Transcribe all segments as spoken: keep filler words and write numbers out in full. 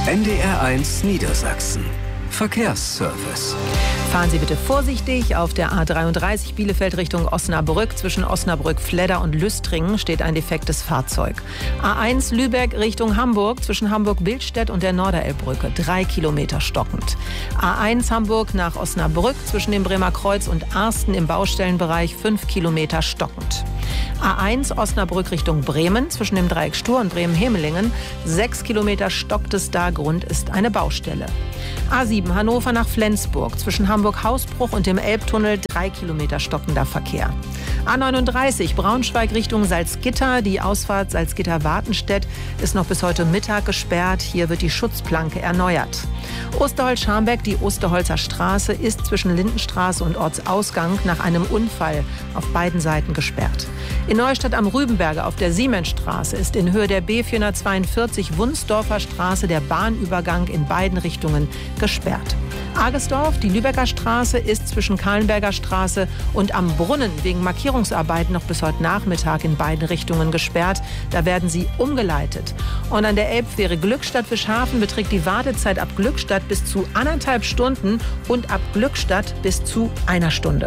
N D R eins Niedersachsen. Verkehrsservice. Fahren Sie bitte vorsichtig. Auf der A dreiunddreißig Bielefeld Richtung Osnabrück. Zwischen Osnabrück, Fledder und Lüstringen steht ein defektes Fahrzeug. A eins Lübeck Richtung Hamburg. Zwischen Hamburg-Bildstedt und der Norderelbbrücke. Drei Kilometer stockend. A eins Hamburg nach Osnabrück. Zwischen dem Bremer Kreuz und Arsten im Baustellenbereich. Fünf Kilometer stockend. A eins Osnabrück Richtung Bremen. Zwischen dem Dreieck Stur und Bremen-Hemelingen. Sechs Kilometer stockt es da. Grund ist eine Baustelle. A sieben Hannover nach Flensburg. Zwischen Hamburg-Hausbruch und dem Elbtunnel drei Kilometer stockender Verkehr. A neununddreißig Braunschweig Richtung Salzgitter. Die Ausfahrt Salzgitter-Wartenstedt ist noch bis heute Mittag gesperrt. Hier wird die Schutzplanke erneuert. Osterholz-Scharmbeck, die Osterholzer Straße, ist zwischen Lindenstraße und Ortsausgang nach einem Unfall auf beiden Seiten gesperrt. In Neustadt am Rübenberge auf der Siemensstraße ist in Höhe der B vierhundertzweiundvierzig Wunsdorfer Straße der Bahnübergang in beiden Richtungen gesperrt. Agesdorf, die Lübecker Straße, ist zwischen Kahlenberger Straße und am Brunnen wegen Markierungsarbeiten noch bis heute Nachmittag in beiden Richtungen gesperrt. Da werden sie umgeleitet. Und an der Elbfähre Glückstadt-Fischhafen beträgt die Wartezeit ab Glückstadt bis zu anderthalb Stunden und ab Glückstadt bis zu einer Stunde.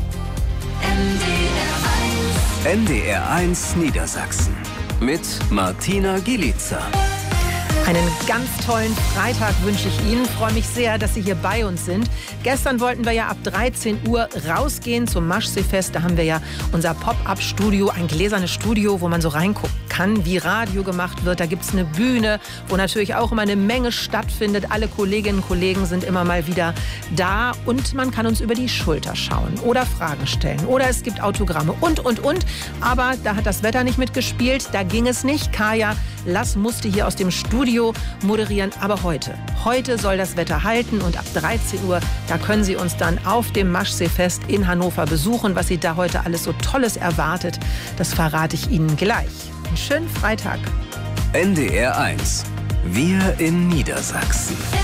N D R eins Niedersachsen mit Martina Gielica. Einen ganz tollen Freitag wünsche ich Ihnen. Ich freue mich sehr, dass Sie hier bei uns sind. Gestern wollten wir ja ab dreizehn Uhr rausgehen zum Maschseefest. Da haben wir ja unser Pop-up-Studio, ein gläsernes Studio, wo man so reingucken kann, wie Radio gemacht wird. Da gibt es eine Bühne, wo natürlich auch immer eine Menge stattfindet. Alle Kolleginnen und Kollegen sind immer mal wieder da. Und man kann uns über die Schulter schauen oder Fragen stellen. Oder es gibt Autogramme und, und, und. Aber da hat das Wetter nicht mitgespielt. Da ging es nicht. Kaya Lass musste hier aus dem Studio moderieren. Aber heute, heute soll das Wetter halten. Und ab dreizehn Uhr, da können Sie uns dann auf dem Maschseefest in Hannover besuchen. Was Sie da heute alles so Tolles erwartet, das verrate ich Ihnen gleich. Einen schönen Freitag. N D R eins. Wir in Niedersachsen.